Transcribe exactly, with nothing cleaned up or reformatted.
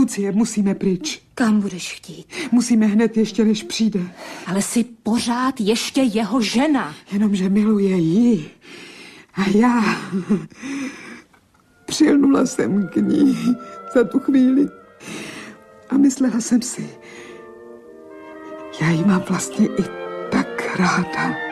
Lucie, musíme pryč. Kam budeš chtít? Musíme hned ještě, než přijde. Ale jsi pořád ještě jeho žena. Jenomže miluje jí. A já přilnula jsem k ní za tu chvíli. A myslela jsem si, já ji mám vlastně i tak ráda.